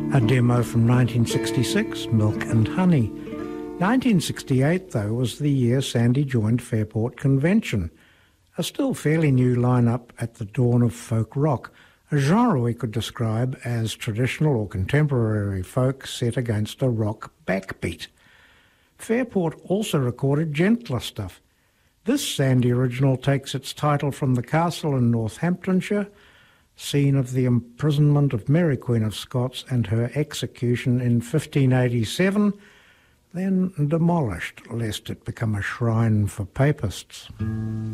A demo from 1966, Milk and Honey. 1968, though, was the year Sandy joined Fairport Convention, a still fairly new lineup at the dawn of folk rock, a genre we could describe as traditional or contemporary folk set against a rock backbeat. Fairport also recorded gentler stuff. This Sandy original takes its title from the castle in Northamptonshire, scene of the imprisonment of Mary Queen of Scots and her execution in 1587, then demolished lest it become a shrine for papists.